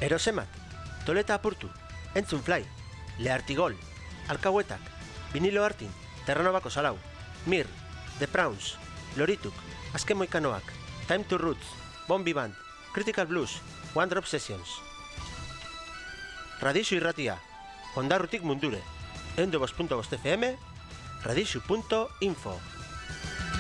Erosemat, Toleta apurtu, Entzun Fly, Leartigol, Alkauetak, Vinilo Artin, Terranobako Salau, Mir, The Prawns, Lorituk, Azken Moikanoak, Time to Roots, Bombi Band, Critical Blues, One Drop Sessions. Radixu irratia, Ondarrutik mundure, 102.5 FM, radixu.info.